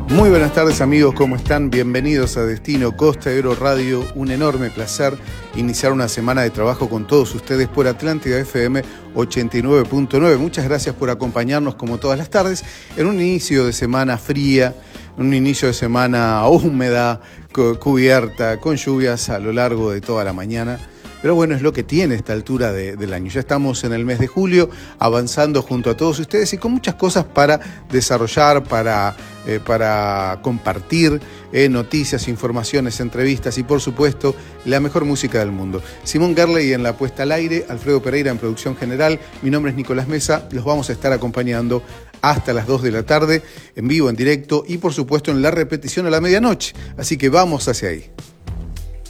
Muy buenas tardes amigos, ¿cómo están? Bienvenidos a Destino Costa Ebro Radio. Un enorme placer iniciar una semana de trabajo con todos ustedes por Atlántida FM 89.9. Muchas gracias por acompañarnos como todas las tardes en un inicio de semana fría, un inicio de semana húmeda, cubierta, con lluvias a lo largo de toda la mañana. Pero bueno, es lo que tiene esta altura del año. Ya estamos en el mes de julio, avanzando junto a todos ustedes y con muchas cosas para desarrollar, para compartir, noticias, informaciones, entrevistas y por supuesto la mejor música del mundo. Simón Gerley en la puesta al aire, Alfredo Pereira en producción general, mi nombre es Nicolás Mesa, los vamos a estar acompañando hasta las 2 de la tarde, en vivo, en directo y por supuesto en la repetición a la medianoche. Así que vamos hacia ahí.